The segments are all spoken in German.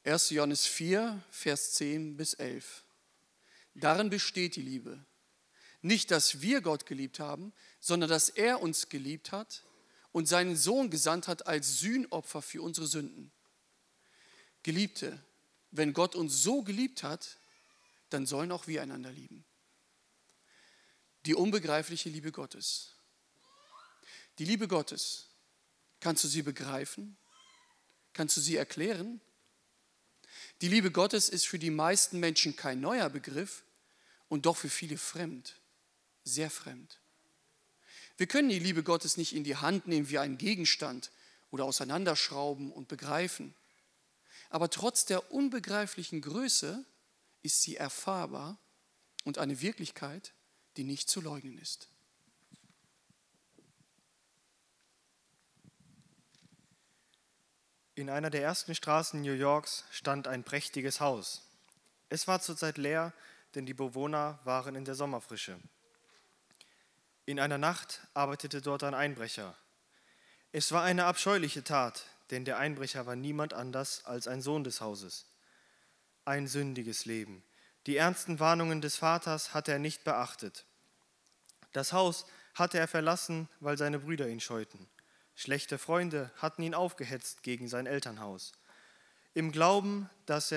1. Johannes 4, Vers 10 bis 11. Darin besteht die Liebe. Nicht, dass wir Gott geliebt haben, sondern dass er uns geliebt hat und seinen Sohn gesandt hat als Sühnopfer für unsere Sünden. Geliebte, wenn Gott uns so geliebt hat, dann sollen auch wir einander lieben. Die unbegreifliche Liebe Gottes. Die Liebe Gottes, kannst du sie begreifen? Kannst du sie erklären? Die Liebe Gottes ist für die meisten Menschen kein neuer Begriff und doch für viele fremd, sehr fremd. Wir können die Liebe Gottes nicht in die Hand nehmen wie einen Gegenstand oder auseinanderschrauben und begreifen. Aber trotz der unbegreiflichen Größe ist sie erfahrbar und eine Wirklichkeit, die nicht zu leugnen ist. In einer der ersten Straßen New Yorks stand ein prächtiges Haus. Es war zurzeit leer, denn die Bewohner waren in der Sommerfrische. In einer Nacht arbeitete dort ein Einbrecher. Es war eine abscheuliche Tat, denn der Einbrecher war niemand anders als ein Sohn des Hauses. Ein sündiges Leben. Die ernsten Warnungen des Vaters hatte er nicht beachtet. Das Haus hatte er verlassen, weil seine Brüder ihn scheuten. Schlechte Freunde hatten ihn aufgehetzt gegen sein Elternhaus. Im Glauben, dass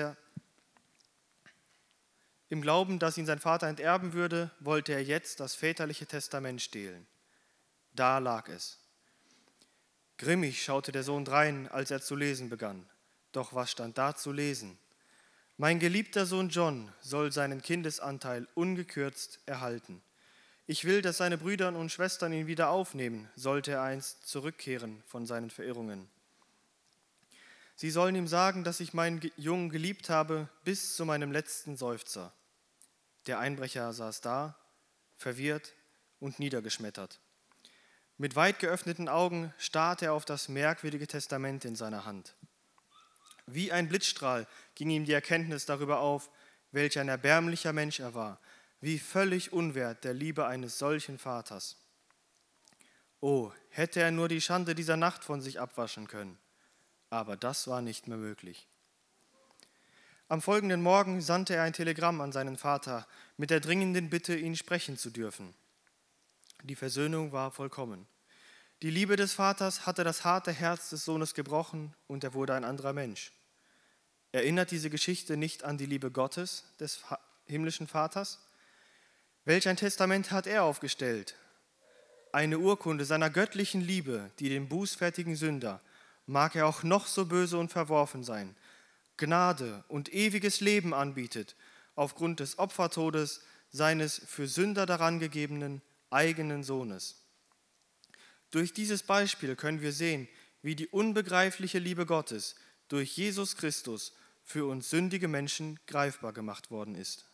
ihn sein Vater enterben würde, wollte er jetzt das väterliche Testament stehlen. Da lag es. Grimmig schaute der Sohn drein, als er zu lesen begann. Doch was stand da zu lesen? Mein geliebter Sohn John soll seinen Kindesanteil ungekürzt erhalten. Ich will, dass seine Brüder und Schwestern ihn wieder aufnehmen, sollte er einst zurückkehren von seinen Verirrungen. Sie sollen ihm sagen, dass ich meinen Jungen geliebt habe bis zu meinem letzten Seufzer. Der Einbrecher saß da, verwirrt und niedergeschmettert. Mit weit geöffneten Augen starrte er auf das merkwürdige Testament in seiner Hand. Wie ein Blitzstrahl ging ihm die Erkenntnis darüber auf, welch ein erbärmlicher Mensch er war, wie völlig unwert der Liebe eines solchen Vaters. Oh, hätte er nur die Schande dieser Nacht von sich abwaschen können. Aber das war nicht mehr möglich. Am folgenden Morgen sandte er ein Telegramm an seinen Vater mit der dringenden Bitte, ihn sprechen zu dürfen. Die Versöhnung war vollkommen. Die Liebe des Vaters hatte das harte Herz des Sohnes gebrochen und er wurde ein anderer Mensch. Erinnert diese Geschichte nicht an die Liebe Gottes, des himmlischen Vaters? Welch ein Testament hat er aufgestellt? Eine Urkunde seiner göttlichen Liebe, die dem bußfertigen Sünder, mag er auch noch so böse und verworfen sein, Gnade und ewiges Leben anbietet, aufgrund des Opfertodes seines für Sünder darangegebenen eigenen Sohnes. Durch dieses Beispiel können wir sehen, wie die unbegreifliche Liebe Gottes durch Jesus Christus für uns sündige Menschen greifbar gemacht worden ist.